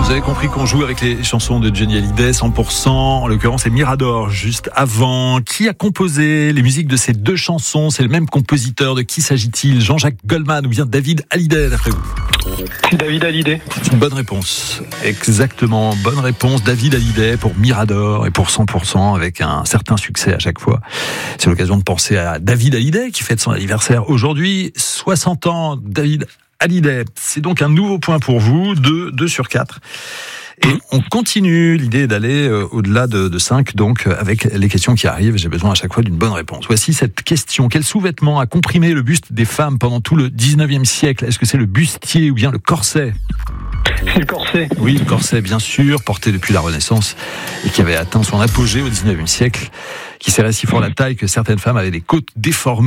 Vous avez compris qu'on joue avec les chansons de Johnny Hallyday, 100%. En l'occurrence, c'est Mirador, juste avant. Qui a composé les musiques de ces deux chansons? C'est le même compositeur. De qui s'agit-il? Jean-Jacques Goldman ou bien David Hallyday, d'après vous? David Hallyday. C'est une bonne réponse. Exactement, bonne réponse. David Hallyday pour Mirador et pour 100% avec un certain succès à chaque fois. C'est l'occasion de penser à David Hallyday qui fête son anniversaire aujourd'hui. 60 ans, David Hallyday. C'est donc un nouveau point pour vous, 2 sur 4. Et on continue, l'idée est d'aller au-delà de 5, donc avec les questions qui arrivent. J'ai besoin à chaque fois d'une bonne réponse. Voici cette question. Quel sous-vêtement a comprimé le buste des femmes pendant tout le 19e siècle? Est-ce que c'est le bustier ou bien le corset? C'est le corset. Oui, le corset, bien sûr, porté depuis la Renaissance et qui avait atteint son apogée au 19e siècle, qui serrait si fort la taille que certaines femmes avaient des côtes déformées.